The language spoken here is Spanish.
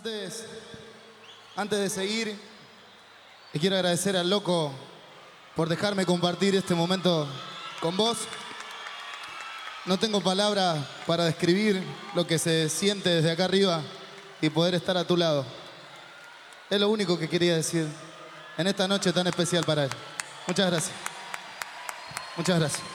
Antes de seguir, le quiero agradecer al Loco por dejarme compartir este momento con vos. No tengo palabras para describir lo que se siente desde acá arriba y poder estar a tu lado. Es lo único que quería decir en esta noche tan especial para él. Muchas gracias. Muchas gracias.